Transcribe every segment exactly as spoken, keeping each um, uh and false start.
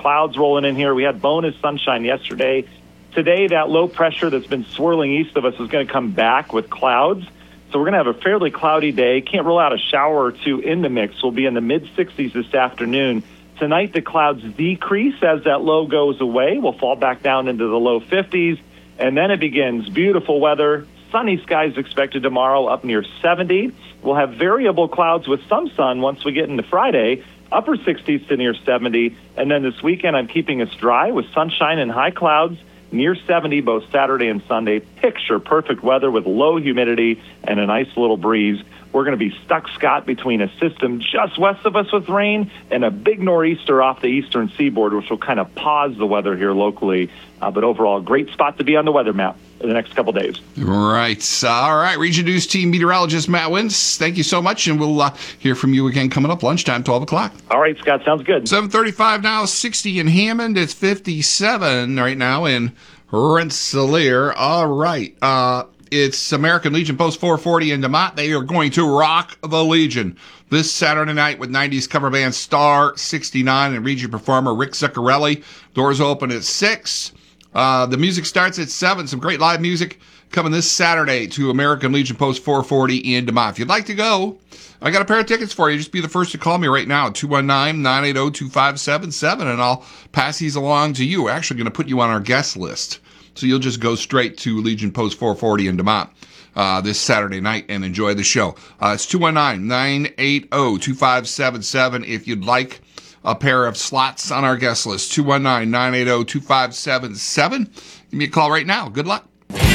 clouds rolling in here. We had bonus sunshine yesterday. Today, that low pressure that's been swirling east of us is going to come back with clouds. So we're going to have a fairly cloudy day. Can't rule out a shower or two in the mix. We'll be in the mid-sixties this afternoon. Tonight, the clouds decrease as that low goes away. We'll fall back down into the low fifties. And then it begins. Beautiful weather. Sunny skies expected tomorrow, up near seventy. We'll have variable clouds with some sun once we get into Friday, upper sixties to near seventy. And then this weekend, I'm keeping us dry with sunshine and high clouds, near seventy both Saturday and Sunday. Picture perfect weather with low humidity and a nice little breeze. We're going to be stuck, Scott, between a system just west of us with rain and a big nor'easter off the eastern seaboard, which will kind of pause the weather here locally. Uh, but overall, a great spot to be on the weather map in the next couple days. Right. All right. Region News Team meteorologist Matt Wintz, thank you so much, and we'll uh, hear from you again coming up lunchtime, twelve o'clock. All right, Scott. Sounds good. seven thirty-five now, sixty in Hammond. It's fifty-seven right now in Rensselaer. All right. Uh, it's American Legion Post four forty in DeMont. They are going to rock the Legion this Saturday night with nineties cover band Star sixty-nine and Region performer Rick Zuccarelli. Doors open at six. Uh, the music starts at seven. Some great live music coming this Saturday to American Legion Post four forty in DeMont. If you'd like to go, I got a pair of tickets for you. Just be the first to call me right now, two one nine, nine eight zero, two five seven seven, and I'll pass these along to you. We're actually going to put you on our guest list. So you'll just go straight to Legion Post four forty in DeMont uh, this Saturday night and enjoy the show. Uh, it's two one nine, nine eight zero, two five seven seven if you'd like a pair of slots on our guest list. two one nine, nine eight zero, two five seven seven. Give me a call right now. Good luck.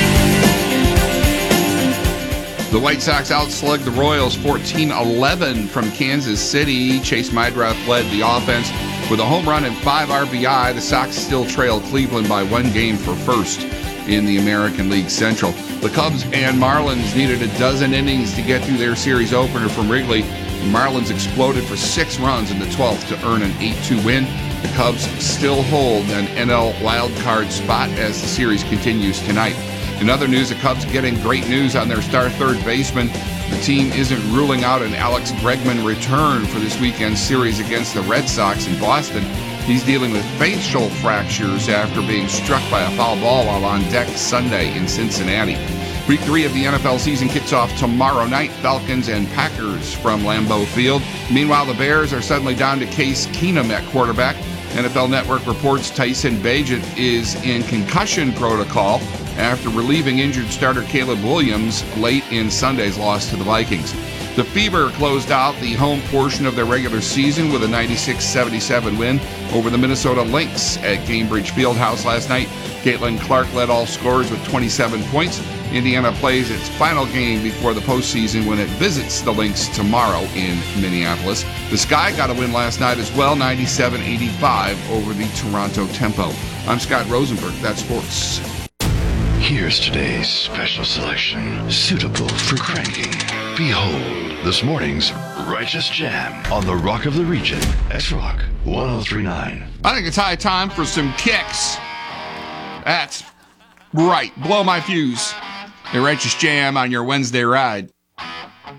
The White Sox outslugged the Royals fourteen eleven from Kansas City. Chase Meidroth led the offense with a home run and five R B I. The Sox still trail Cleveland by one game for first in the American League Central. The Cubs and Marlins needed a dozen innings to get through their series opener from Wrigley. The Marlins exploded for six runs in the twelfth to earn an eight two win. The Cubs still hold an N L wildcard spot as the series continues tonight. In other news, the Cubs getting great news on their star third baseman. The team isn't ruling out an Alex Bregman return for this weekend's series against the Red Sox in Boston. He's dealing with facial fractures after being struck by a foul ball while on deck Sunday in Cincinnati. Week three of the N F L season kicks off tomorrow night. Falcons and Packers from Lambeau Field. Meanwhile, the Bears are suddenly down to Case Keenum at quarterback. N F L Network reports Tyson Bagent is in concussion protocol after relieving injured starter Caleb Williams late in Sunday's loss to the Vikings. The Fever closed out the home portion of their regular season with a ninety-six seventy-seven win over the Minnesota Lynx at Gainbridge Fieldhouse last night. Caitlin Clark led all scorers with twenty-seven points. Indiana plays its final game before the postseason when it visits the Lynx tomorrow in Minneapolis. The Sky got a win last night as well, ninety-seven eighty-five over the Toronto Tempo. I'm Scott Rosenberg. That's sports. Here's today's special selection, suitable for cranking. Behold, this morning's Righteous Jam on the Rock of the Region, X-Rock one oh three point nine. I think it's high time for some kicks. That's right. Blow my fuse. The Righteous Jam on your Wednesday ride.